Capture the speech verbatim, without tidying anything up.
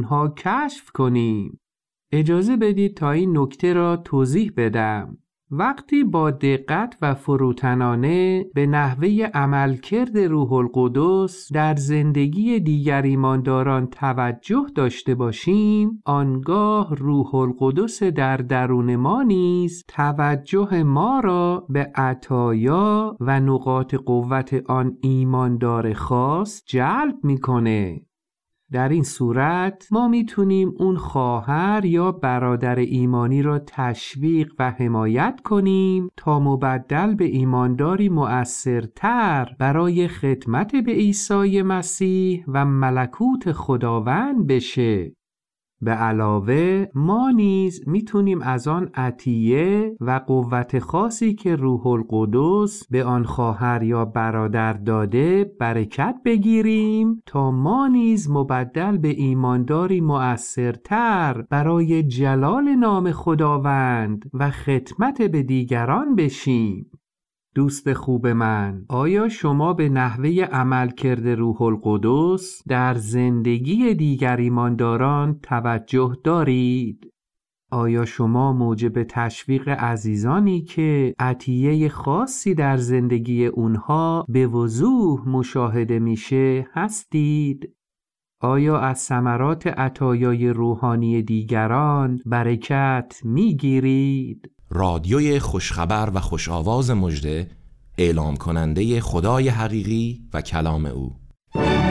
اونها کشف کنیم. اجازه بدید تا این نکته را توضیح بدم. وقتی با دقت و فروتنانه به نحوه عملکرد روح القدس در زندگی دیگر ایمانداران توجه داشته باشیم، آنگاه روح القدس در درون ما نیز توجه ما را به عطایا و نقاط قوت آن ایماندار خاص جلب می‌کنه. در این صورت ما میتونیم اون خواهر یا برادر ایمانی را تشویق و حمایت کنیم تا مبدل به ایمانداری مؤثرتر برای خدمت به عیسی مسیح و ملکوت خداوند بشه. به علاوه ما نیز میتونیم از آن عطیه و قوت خاصی که روح القدس به آن خواهر یا برادر داده برکت بگیریم تا ما نیز مبدل به ایمانداری مؤثرتر برای جلال نام خداوند و خدمت به دیگران بشیم. دوست خوب من، آیا شما به نحوه عملکرد روح القدس در زندگی دیگر ایمانداران توجه دارید؟ آیا شما موجب تشویق عزیزانی که عطیه خاصی در زندگی اونها به وضوح مشاهده میشه هستید؟ آیا از ثمرات عطایای روحانی دیگران برکت میگیرید؟ رادیوی خوشخبر و خوشآواز مژده، اعلام کننده خدای حقیقی و کلام او.